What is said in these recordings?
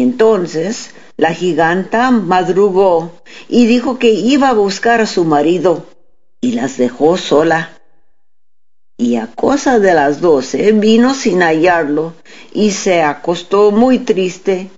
Entonces la giganta madrugó y dijo que iba a buscar a su marido y las dejó sola. Y a cosa de las 12 vino sin hallarlo y se acostó muy triste.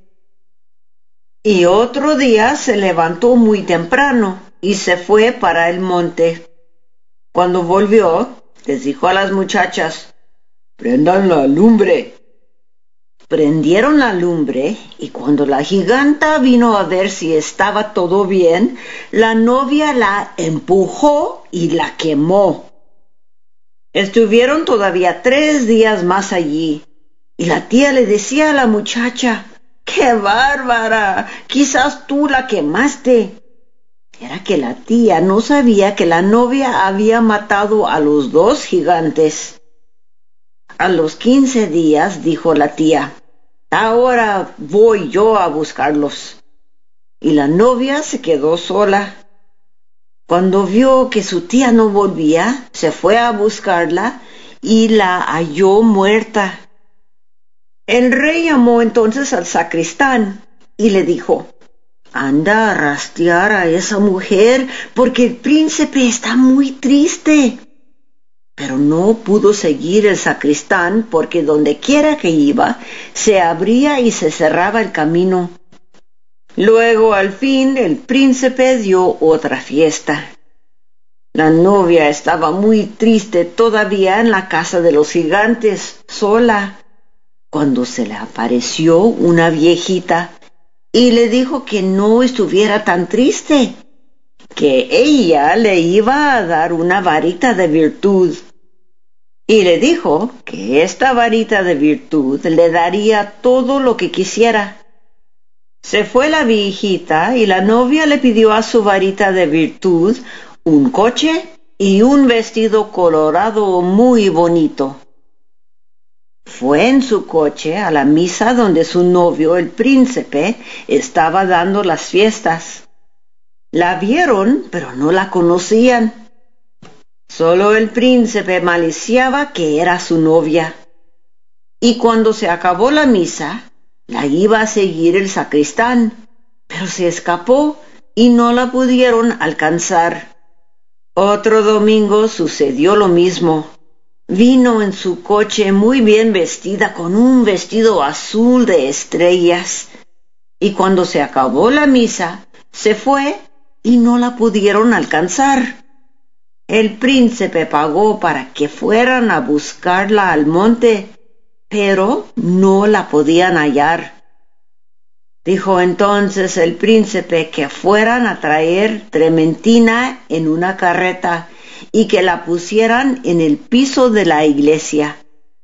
Y otro día se levantó muy temprano y se fue para el monte. Cuando volvió, les dijo a las muchachas: «Prendan la lumbre». Prendieron la lumbre y cuando la giganta vino a ver si estaba todo bien, la novia la empujó y la quemó. Estuvieron todavía 3 días más allí y la tía le decía a la muchacha: «¡Qué bárbara! Quizás tú la quemaste». Era que la tía no sabía que la novia había matado a los 2 gigantes. A los 15 días dijo la tía: «Ahora voy yo a buscarlos». Y la novia se quedó sola. Cuando vio que su tía no volvía, se fue a buscarla y la halló muerta. El rey llamó entonces al sacristán y le dijo: «Anda a rastrear a esa mujer porque el príncipe está muy triste». Pero no pudo seguir el sacristán porque donde quiera que iba, se abría y se cerraba el camino. Luego, al fin, el príncipe dio otra fiesta. La novia estaba muy triste todavía en la casa de los gigantes, sola, cuando se le apareció una viejita y le dijo que no estuviera tan triste, que ella le iba a dar una varita de virtud. Y le dijo que esta varita de virtud le daría todo lo que quisiera. Se fue la viejita y la novia le pidió a su varita de virtud un coche y un vestido colorado muy bonito. Fue en su coche a la misa donde su novio, el príncipe, estaba dando las fiestas. La vieron, pero no la conocían. Solo el príncipe maliciaba que era su novia. Y cuando se acabó la misa, la iba a seguir el sacristán, pero se escapó y no la pudieron alcanzar. Otro domingo sucedió lo mismo. Vino en su coche muy bien vestida con un vestido azul de estrellas. Y cuando se acabó la misa, se fue y no la pudieron alcanzar. El príncipe pagó para que fueran a buscarla al monte, pero no la podían hallar. Dijo entonces el príncipe que fueran a traer trementina en una carreta y que la pusieran en el piso de la iglesia.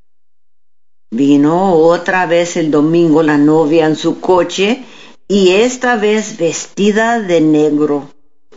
Vino otra vez el domingo la novia en su coche y esta vez vestida de negro.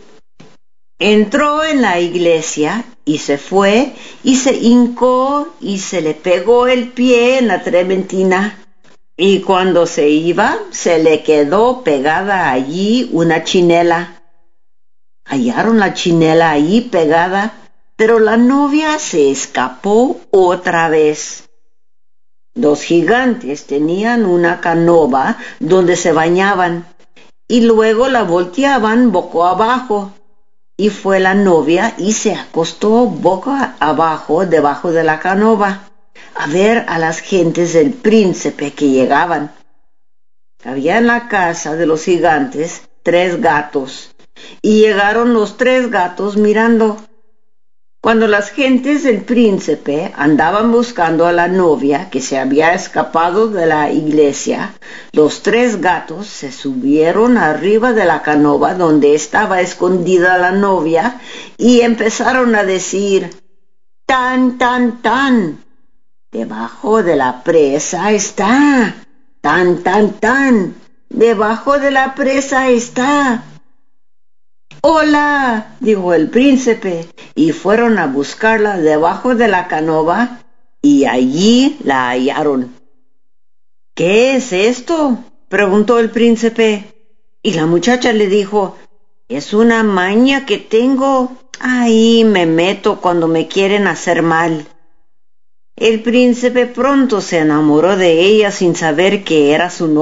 Entró en la iglesia y se fue y se hincó y se le pegó el pie en la trementina. Y cuando se iba, se le quedó pegada allí una chinela. Hallaron la chinela ahí pegada, pero la novia se escapó otra vez. Los gigantes tenían una canoa donde se bañaban y luego la volteaban boca abajo. Y fue la novia y se acostó boca abajo debajo de la canoa a ver a las gentes del príncipe que llegaban. Había en la casa de los gigantes 3 gatos y llegaron los 3 gatos mirando. Cuando las gentes del príncipe andaban buscando a la novia que se había escapado de la iglesia, los 3 gatos se subieron arriba de la canoa donde estaba escondida la novia y empezaron a decir: «¡Tan, tan, tan! Debajo de la presa está. ¡Tan, tan, tan! Debajo de la presa está». «¡Hola!», dijo el príncipe, y fueron a buscarla debajo de la canoa, y allí la hallaron. «¿Qué es esto?», preguntó el príncipe, y la muchacha le dijo: «Es una maña que tengo, ahí me meto cuando me quieren hacer mal». El príncipe pronto se enamoró de ella sin saber que era su novia.